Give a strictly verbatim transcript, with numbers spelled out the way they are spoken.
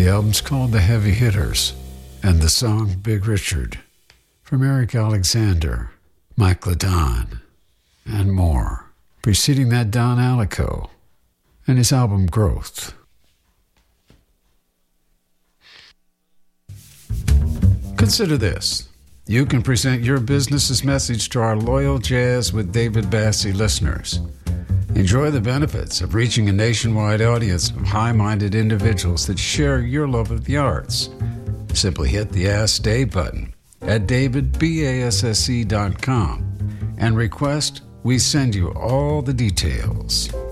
The album's called The Heavy Hitters, and the song Big Richard, from Eric Alexander, Mike LaDon, and more. Preceding that, Don Alico and his album Growth. Consider this. You can present your business's message to our loyal Jazz with David Bassie listeners. Enjoy the benefits of reaching a nationwide audience of high-minded individuals that share your love of the arts. Simply hit the Ask Dave button at david basse dot com and request we send you all the details.